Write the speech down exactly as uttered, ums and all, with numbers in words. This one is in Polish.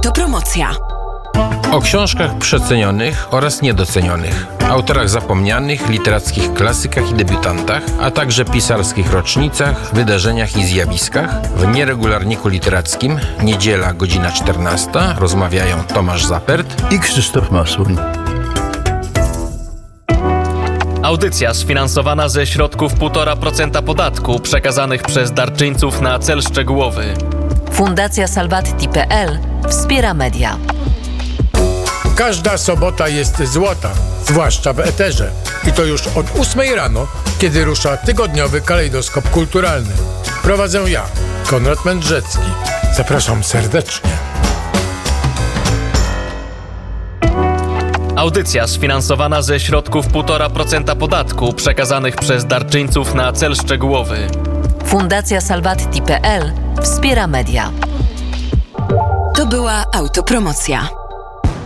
autopromocja. O książkach przecenionych oraz niedocenionych, autorach zapomnianych, literackich klasykach i debiutantach, a także pisarskich rocznicach, wydarzeniach i zjawiskach. W Nieregularniku Literackim, niedziela, godzina czternasta, rozmawiają Tomasz Zapert i Krzysztof Maszun. Audycja sfinansowana ze środków półtora procent podatku przekazanych przez darczyńców na cel szczegółowy. Fundacja Salvati kropka pe el wspiera media. Każda sobota jest złota, zwłaszcza w eterze. I to już od ósmej rano, kiedy rusza tygodniowy kalejdoskop kulturalny. Prowadzę ja, Konrad Mędrzecki. Zapraszam serdecznie. Audycja sfinansowana ze środków półtora procent podatku przekazanych przez darczyńców na cel szczegółowy. Fundacja Salvati kropka pe el wspiera media. To była autopromocja.